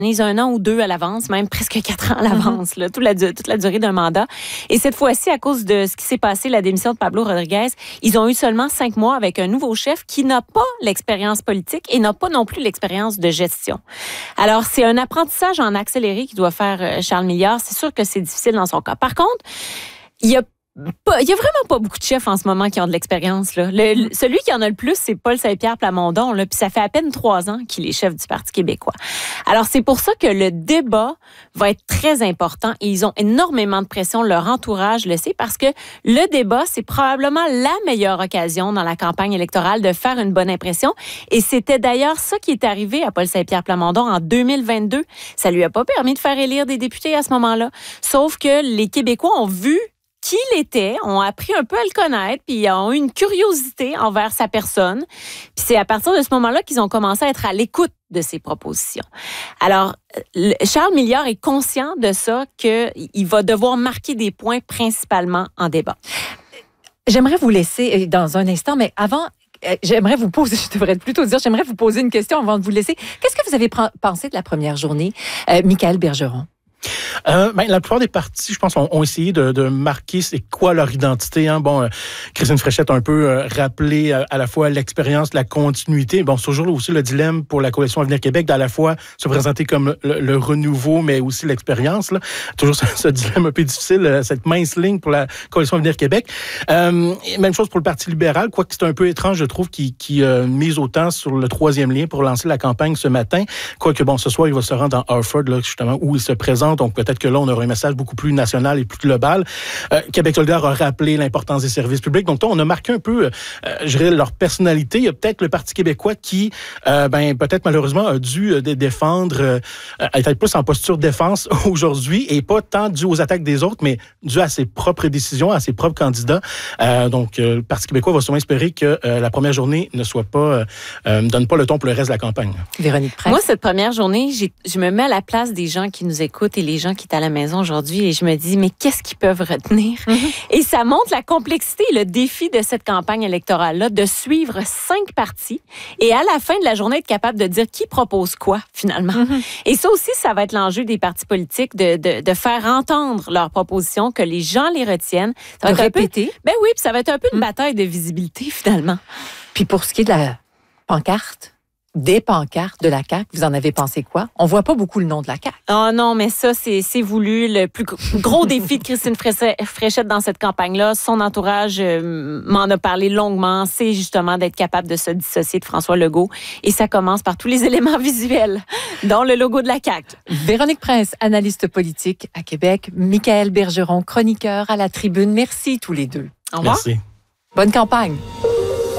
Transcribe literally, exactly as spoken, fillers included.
un an ou deux à l'avance, même presque quatre ans à l'avance, là, toute, la, toute la durée d'un mandat. Et cette fois-ci, à cause de ce qui s'est passé, la démission de Pablo Rodriguez, ils ont eu seulement cinq mois avec un nouveau chef qui n'a pas l'expérience politique et n'a pas non plus l'expérience de gestion. Alors, c'est un apprentissage en accéléré qui doit faire Charles Milliard. C'est sûr que c'est difficile dans son cas. Par contre, il y a Pas, il y a vraiment pas beaucoup de chefs en ce moment qui ont de l'expérience. Là. Le, mm. Celui qui en a le plus, c'est Paul Saint-Pierre Plamondon. Là, puis ça fait à peine trois ans qu'il est chef du Parti québécois. Alors, c'est pour ça que le débat va être très important et ils ont énormément de pression. Leur entourage le sait parce que le débat, c'est probablement la meilleure occasion dans la campagne électorale de faire une bonne impression. Et c'était d'ailleurs ça qui est arrivé à Paul Saint-Pierre Plamondon en deux mille vingt-deux. Ça lui a pas permis de faire élire des députés à ce moment-là. Sauf que les Québécois ont vu qui il était, ont appris un peu à le connaître, puis ont eu une curiosité envers sa personne. Puis c'est à partir de ce moment-là qu'ils ont commencé à être à l'écoute de ses propositions. Alors, Charles Milliard est conscient de ça, qu'il va devoir marquer des points principalement en débat. J'aimerais vous laisser dans un instant, mais avant... J'aimerais vous poser, je devrais plutôt dire, j'aimerais vous poser une question avant de vous laisser. Qu'est-ce que vous avez pensé de la première journée, euh, Michaël Bergeron? Euh, ben, la plupart des partis, je pense, ont, ont essayé de, de marquer c'est quoi leur identité. Hein. Bon, euh, Christine Fréchette a un peu euh, rappelé euh, à la fois l'expérience, la continuité. Bon, c'est toujours aussi le dilemme pour la Coalition Avenir Québec d'à la fois se présenter comme le, le renouveau, mais aussi l'expérience. Là. Toujours ce, ce dilemme un peu difficile, euh, cette mince ligne pour la Coalition Avenir Québec. Euh, même chose pour le Parti libéral, quoique c'est un peu étrange, je trouve, qui, qui euh, mise autant sur le troisième lien pour lancer la campagne ce matin. Quoique, bon, ce soir, il va se rendre dans Harford, là, justement, où il se présente. Donc, peut-être que là, on aura un message beaucoup plus national et plus global. Euh, Québec solidaire a rappelé l'importance des services publics. Donc, on a marqué un peu, euh, je dirais, leur personnalité. Il y a peut-être le Parti québécois qui, euh, ben, peut-être malheureusement, a dû euh, défendre, euh, être plus en posture de défense aujourd'hui et pas tant dû aux attaques des autres, mais dû à ses propres décisions, à ses propres candidats. Euh, donc, euh, le Parti québécois va sûrement espérer que euh, la première journée ne soit pas, euh, donne pas le ton pour le reste de la campagne. Véronique Prince. Moi, cette première journée, j'ai, je me mets à la place des gens qui nous écoutent et les gens qui étaient à la maison aujourd'hui et je me dis, mais qu'est-ce qu'ils peuvent retenir? Mm-hmm. Et ça montre la complexité et le défi de cette campagne électorale-là, de suivre cinq partis et à la fin de la journée, être capable de dire qui propose quoi, finalement. Mm-hmm. Et ça aussi, ça va être l'enjeu des partis politiques, de, de, de faire entendre leurs propositions, que les gens les retiennent. Ça va de être répéter. Un peu, ben oui, puis ça va être un peu une mm. bataille de visibilité, finalement. Puis pour ce qui est de la pancarte, des pancartes de la C A Q, vous en avez pensé quoi? On voit pas beaucoup le nom de la C A Q. Oh non, mais ça, c'est, c'est voulu. Le plus gros défi de Christine Fréchette dans cette campagne-là, son entourage euh, m'en a parlé longuement, c'est justement d'être capable de se dissocier de François Legault. Et ça commence par tous les éléments visuels, dont le logo de la C A Q. Véronique Prince, analyste politique à Québec. Michaël Bergeron, chroniqueur à la Tribune. Merci tous les deux. Au revoir. Merci. Bonne campagne.